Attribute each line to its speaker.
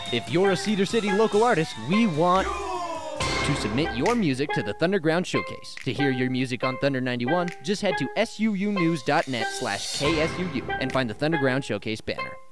Speaker 1: If you're a Cedar City local artist, we want to submit your music to the Thunderground Showcase. To hear your music on Thunder 91, just head to suunews.net/KSUU and find the Thunderground Showcase banner.